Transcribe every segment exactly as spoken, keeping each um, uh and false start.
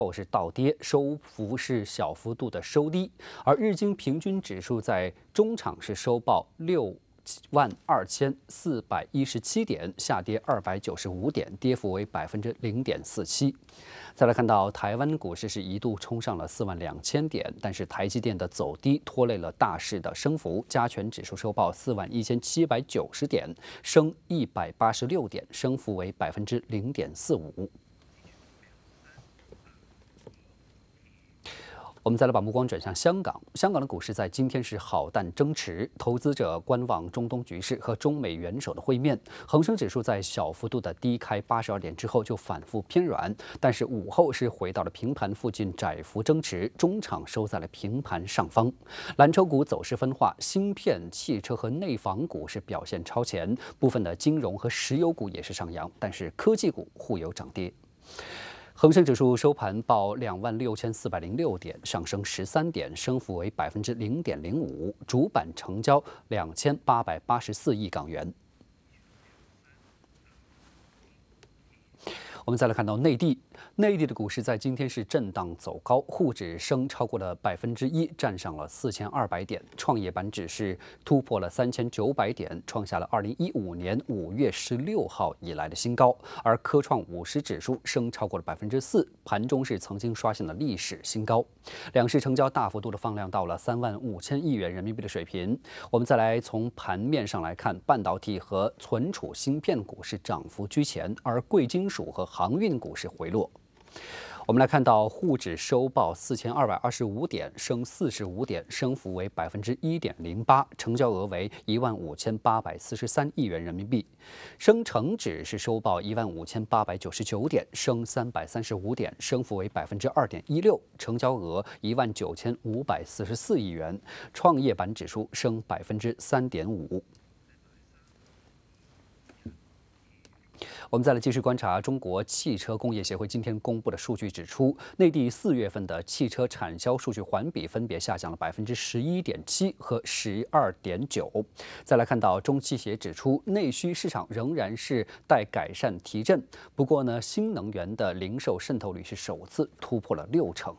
后是倒跌，收幅是小幅度的收低，而日经平均指数在中场是收报六万二千四百一十七点，下跌二百九十五点，跌幅为百分之零点四七。再来看到台湾股市是一度冲上了四万两千点，但是台积电的走低拖累了大市的升幅，加权指数收报四万一千七百九十点，升一百八十六点，升幅为百分之零点四五。我们再来把目光转向香港，香港的股市在今天是好淡争持，投资者观望中东局势和中美元首的会面。恒生指数在小幅度的低开八十二点之后就反复偏软，但是午后是回到了平盘附近窄幅争持，中场收在了平盘上方。蓝筹股走势分化，芯片、汽车和内房股是表现超前，部分的金融和石油股也是上扬，但是科技股互有涨跌。恒生指数收盘报两万六千四百零六点，上升十三点，升幅为百分之零点零五。主板成交两千八百八十四亿港元。我们再来看到内地，内地的股市在今天是震荡走高，沪指升超过了百分之一，站上了四千二百点；创业板指是突破了三千九百点，创下了二零一五年五月十六号以来的新高。而科创五十指数升超过了百分之四，盘中是曾经刷新了历史新高。两市成交大幅度的放量到了三万五千亿元人民币的水平。我们再来从盘面上来看，半导体和存储芯片股是涨幅居前，而贵金属和航运股是回落。我们来看到沪指收报四千二百二十五点，升四十五点，升幅为百分之一点零八，成交额为一万五千八百四十三亿元人民币。深成指是收报一万五千八百九十九点，升三百三十五点，升幅为百分之二点一六，成交额一万九千五百四十四亿元。创业板指数升百分之三点五。我们再来继续观察中国汽车工业协会今天公布的数据，指出，内地四月份的汽车产销数据环比分别下降了百分之十一点七和十二点九。再来看到中汽协指出，内需市场仍然是待改善提振，不过呢，新能源的零售渗透率是首次突破了六成。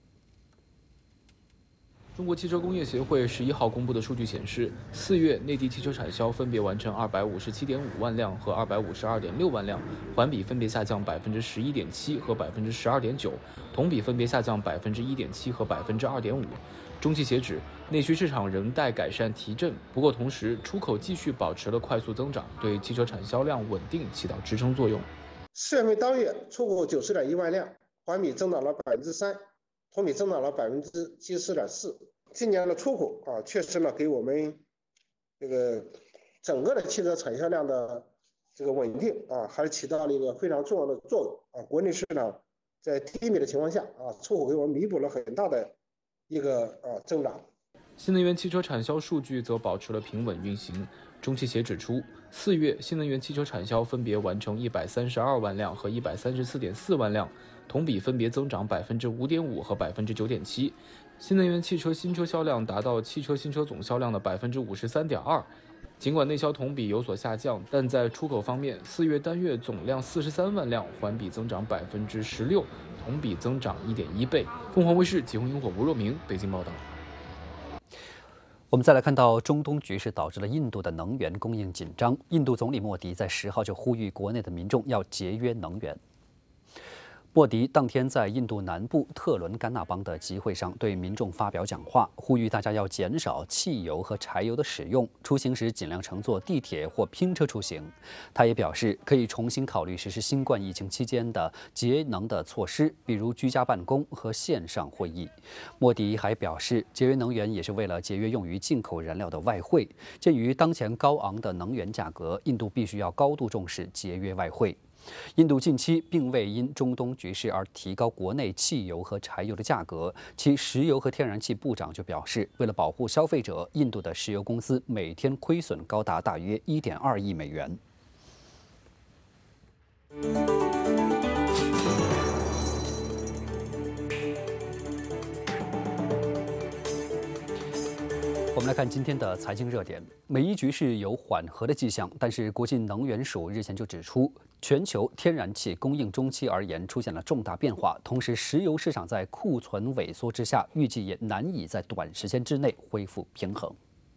中国汽车工业协会十一号公布的数据显示，四月内地汽车产销分别完成二百五十七点五万辆和二百五十二点六万辆，环比分别下降百分之十一点七和百分之十二点九，同比分别下降百分之一点七和百分之二点五。中汽协指，内需市场仍待改善提振，不过同时出口继续保持了快速增长，对汽车产销量稳定起到支撑作用。 四月份当月出口九十点一万辆，环比增长了百分之三，同比增长了百分之七十四点四。今年的出口啊，确实呢给我们这个整个的汽车产销量的这个稳定啊，还是起到了一个非常重要的作用啊。国内市场在低迷的情况下啊，出口给我们弥补了很大的一个啊增长。 新能源汽车产销数据则保持了平稳运行。中汽协指出，四月新能源汽车产销分别完成一百三十二万辆和一百三十四点四万辆，同比分别增长百分之五点五和百分之九点七。新能源汽车新车销量达到汽车新车总销量的百分之五十三点二。尽管内销同比有所下降，但在出口方面，四月单月总量四十三万辆，环比增长百分之十六，同比增长一点一倍。凤凰卫视吉鸿萤火吴若明北京报道。 我们再来看到中东局势导致了印度的能源供应紧张，印度总理莫迪在十号就呼吁国内的民众要节约能源。莫迪当天在印度南部特伦甘纳邦的集会上对民众发表讲话，呼吁大家要减少汽油和柴油的使用，出行时尽量乘坐地铁或拼车出行。他也表示，可以重新考虑实施新冠疫情期间的节能的措施，比如居家办公和线上会议。莫迪还表示，节约能源也是为了节约用于进口燃料的外汇。鉴于当前高昂的能源价格，印度必须要高度重视节约外汇。印度近期并未因中东局势而提高国内汽油和柴油的价格，其石油和天然气部长就表示，为了保护消费者，印度的石油公司每天亏损高达大约一点二亿美元。我我们来看今天的财经热点。美伊局势有缓和的迹象，但是国际能源署日前就指出，全球天然气供应中期而言出现了重大变化，同时石油市场在库存萎缩之下，预计也难以在短时间之内恢复平衡。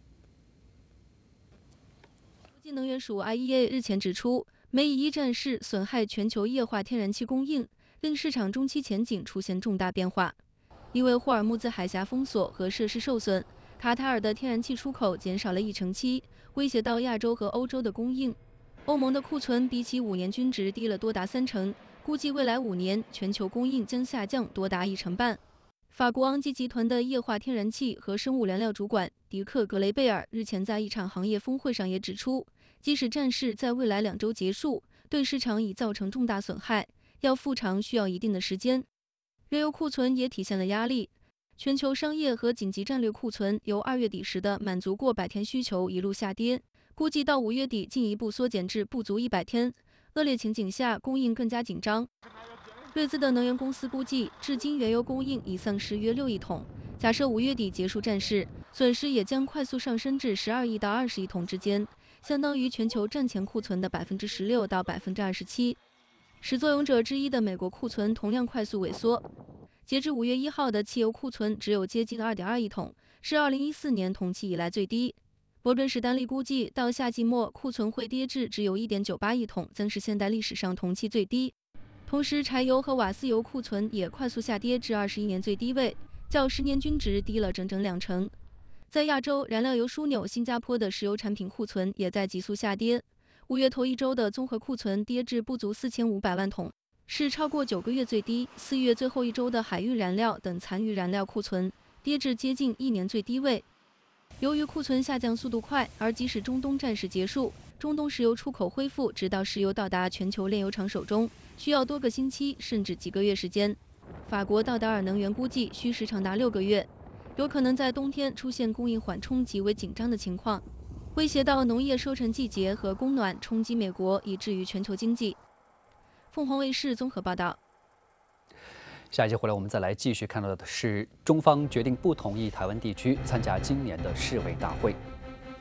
国际能源署 I E A 日前指出，美以一战事损害全球液化天然气供应，令市场中期前景出现重大变化。因为霍尔木兹海峡封锁和设施受损，卡塔尔的天然气出口减少了一成七，威胁到亚洲和欧洲的供应。欧盟的库存比起五年均值低了多达三成，估计未来五年全球供应将下降多达一成半。法国昂基集团的液化天然气和生物燃料主管迪克·格雷贝尔日前在一场行业峰会上也指出，即使战事在未来两周结束，对市场已造成重大损害，要复常需要一定的时间。原油库存也体现了压力，全球商业和紧急战略库存由二月底时的满足过百天需求一路下跌，估计到五月底进一步缩减至不足一百天。恶劣情景下，供应更加紧张。瑞兹的能源公司估计，至今原油供应已丧失约六亿桶。假设五月底结束战事，损失也将快速上升至十二亿到二十亿桶之间，相当于全球战前库存的百分之十六到百分之二十七。始作俑者之一的美国库存同样快速萎缩，截至五月一号的汽油库存只有接近二点二亿桶，是二零一四年同期以来最低。摩根士丹利估计，到夏季末库存会跌至只有一点九八亿桶，将是现代历史上同期最低。同时，柴油和瓦斯油库存也快速下跌至二十一年最低位，较十年均值低了整整两成。在亚洲，燃料油枢纽新加坡的石油产品库存也在急速下跌。五月头一周的综合库存跌至不足四千五百万桶，是超过九个月最低。四月最后一周的海运燃料等残余燃料库存跌至接近一年最低位。由于库存下降速度快，而即使中东战事结束，中东石油出口恢复，直到石油到达全球炼油厂手中，需要多个星期甚至几个月时间。法国道达尔能源估计需时长达六个月，有可能在冬天出现供应缓冲极为紧张的情况，威胁到农业收成季节和供暖，冲击美国，以至于全球经济。凤凰卫视综合报道。 下一节回来，我们再来继续看到的是，中方决定不同意台湾地区参加今年的世卫大会。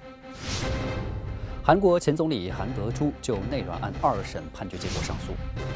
韩国前总理韩德洙就内乱案二审判决结果上诉。